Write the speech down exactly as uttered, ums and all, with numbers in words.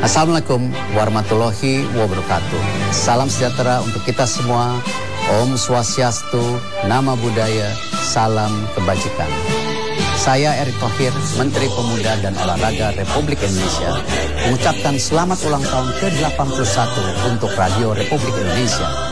Assalamualaikum warahmatullahi wabarakatuh. Salam sejahtera untuk kita semua. Om Swastiastu, Nama Budaya, Salam Kebajikan. Saya Erick Thohir, Menteri Pemuda dan Olahraga Republik Indonesia, mengucapkan selamat ulang tahun ke delapan puluh satu untuk Radio Republik Indonesia.